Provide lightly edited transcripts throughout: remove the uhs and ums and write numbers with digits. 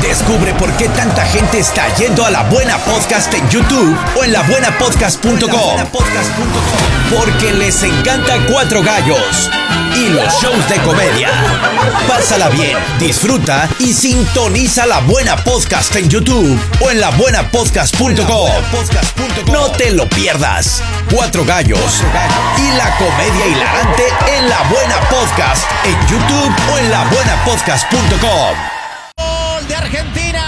Descubre por qué tanta gente está yendo a La Buena Podcast en YouTube o en labuenapodcast.com. Porque les encanta Cuatro Gallos y los shows de comedia. Pásala bien, disfruta y sintoniza La Buena Podcast en YouTube o en labuenapodcast.com. No te lo pierdas. Cuatro Gallos y la comedia hilarante en La Buena Podcast en YouTube o en labuenapodcast.com. ¡Gol de Argentina!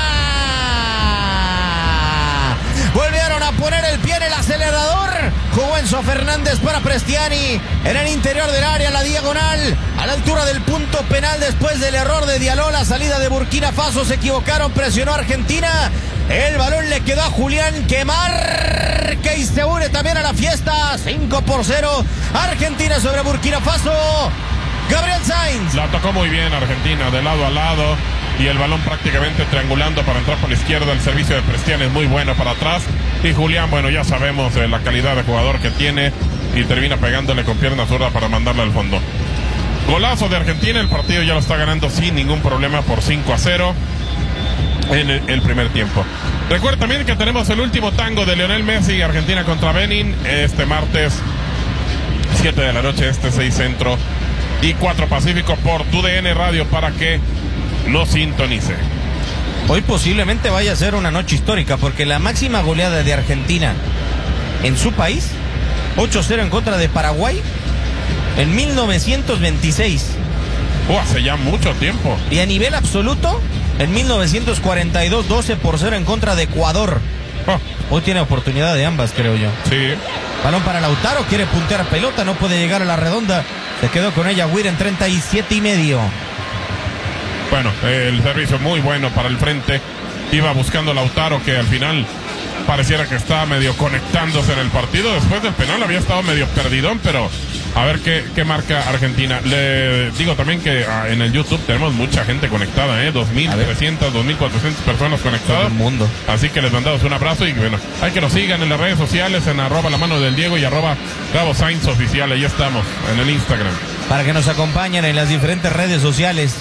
Volvieron a poner el pie en el acelerador. Jugó Enzo Fernández para Prestiani en el interior del área, la diagonal, a la altura del punto penal después del error de Diallo. La salida de Burkina Faso, se equivocaron, presionó Argentina. El balón le quedó a Julián, que marque y se une también a la fiesta. 5-0, Argentina sobre Burkina Faso. Gabriel Sainz. La tocó muy bien Argentina, de lado a lado, y el balón prácticamente triangulando para entrar por la izquierda. El servicio de Prestiani es muy bueno para atrás. Y Julián, bueno, ya sabemos la calidad de jugador que tiene, y termina pegándole con pierna zurda para mandarla al fondo. Golazo de Argentina, el partido ya lo está ganando sin ningún problema por 5-0 en el primer tiempo. Recuerda también que tenemos el último tango de Lionel Messi, Argentina contra Benin, este martes, 7 de la noche, 6 centro y 4 pacífico, por TUDN Radio, para que lo sintonice. Hoy posiblemente vaya a ser una noche histórica, porque la máxima goleada de Argentina en su país, 8-0 en contra de Paraguay, en 1926. Hace ya mucho tiempo. Y a nivel absoluto, en 1942, 12-0 en contra de Ecuador. Hoy tiene oportunidad de ambas, creo yo. Sí. Balón para Lautaro, quiere puntear pelota, no puede llegar a la redonda. Se quedó con ella Weir en 37,5. Bueno, el servicio muy bueno para el frente. Iba buscando Lautaro, que al final pareciera que estaba medio conectándose en el partido. Después del penal había estado medio perdidón, pero a ver qué marca Argentina. Le digo también que en el YouTube tenemos mucha gente conectada, 2.300, 2.400 personas conectadas. Todo el mundo. Así que les mandamos un abrazo, y bueno, hay que nos sigan en las redes sociales, en @lamanodel_Diego y @Gabo Sainz Oficial. Ahí estamos, en el Instagram. Para que nos acompañen en las diferentes redes sociales,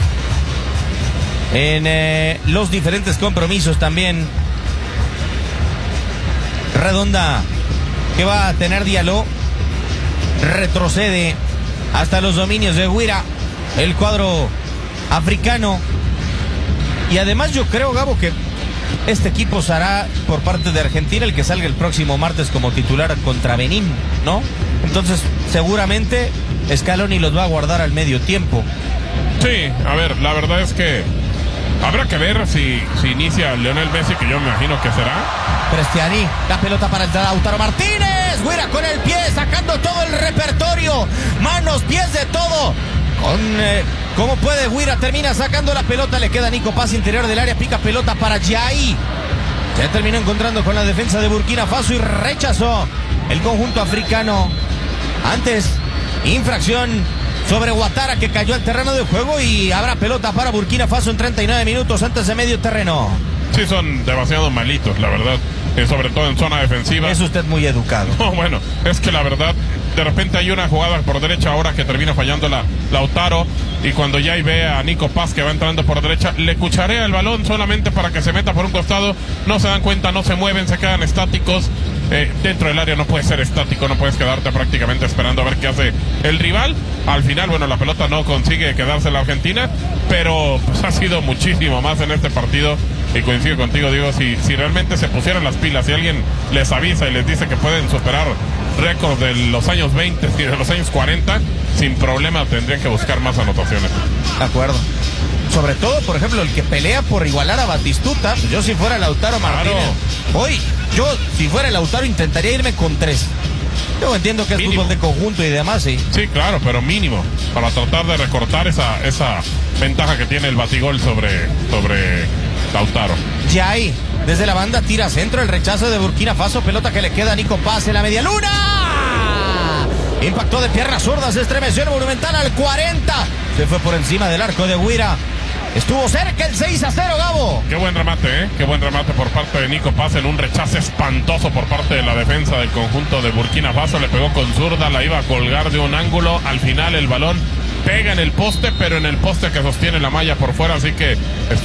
en los diferentes compromisos también. Redonda, que va a tener Diallo, retrocede hasta los dominios de Guira, el cuadro africano. Y además yo creo, Gabo, que este equipo será por parte de Argentina el que salga el próximo martes como titular contra Benín, ¿no? Entonces seguramente Scaloni los va a guardar al medio tiempo. Sí, a ver, la verdad es que habrá que ver si inicia Lionel Messi, que yo me imagino que será. Prestiani, la pelota para el Lautaro Martínez. Guira con el pie, sacando todo el repertorio. Manos, pies, de todo. ¿Cómo puede Guira? Termina sacando la pelota. Le queda Nico Paz, interior del área. Pica pelota para Jai. Se terminó encontrando con la defensa de Burkina Faso y rechazó el conjunto africano. Antes, infracción sobre Ouattara, que cayó al terreno de juego, y habrá pelota para Burkina Faso en 39 minutos antes de medio terreno. Sí, son demasiado malitos, la verdad, sobre todo en zona defensiva. Es usted muy educado. No, bueno, es que la verdad, de repente hay una jugada por derecha ahora que termina fallando Lautaro, y cuando ya ve a Nico Paz que va entrando por derecha, le cucharea el balón solamente para que se meta por un costado. No se dan cuenta, no se mueven, se quedan estáticos. Dentro del área no puedes ser estático, no puedes quedarte prácticamente esperando a ver qué hace el rival. Al final, bueno, la pelota no consigue quedarse en la Argentina, pero pues ha sido muchísimo más en este partido. Y coincido contigo, digo, si realmente se pusieran las pilas, si alguien les avisa y les dice que pueden superar récords de los años 20 y de los años 40, sin problema tendrían que buscar más anotaciones. De acuerdo. Sobre todo, por ejemplo, el que pelea por igualar a Batistuta. Yo, si fuera Lautaro Martínez, hoy, yo si fuera Lautaro intentaría irme con 3. Yo entiendo que es mínimo. Fútbol de conjunto y demás, sí. Sí, claro, pero mínimo, para tratar de recortar esa ventaja que tiene el batigol sobre Lautaro. Jai, desde la banda, tira centro, el rechazo de Burkina Faso, pelota que le queda a Nico Paz en la media luna. Impactó de pierna zurda, se estremeció el Monumental al 40. Se fue por encima del arco de Guira. Estuvo cerca el 6-0, Gabo. Qué buen remate, qué buen remate por parte de Nico Paz, en un rechazo espantoso por parte de la defensa del conjunto de Burkina Faso. Le pegó con zurda, la iba a colgar de un ángulo. Al final el balón pega en el poste, pero en el poste que sostiene la malla por fuera, así que